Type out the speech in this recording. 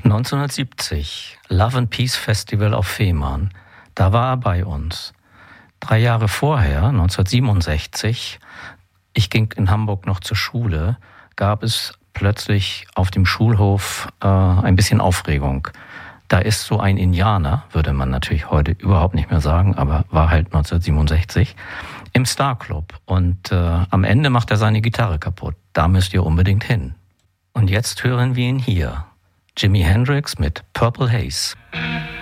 1970, Love and Peace Festival auf Fehmarn. Da war er bei uns. 3 Jahre vorher, 1967, ich ging in Hamburg noch zur Schule, gab es plötzlich auf dem Schulhof ein bisschen Aufregung. Da ist so ein Indianer, würde man natürlich heute überhaupt nicht mehr sagen, aber war halt 1967, im Star Club. Und am Ende macht er seine Gitarre kaputt. Da müsst ihr unbedingt hin. Und jetzt hören wir ihn hier. Jimi Hendrix mit Purple Haze.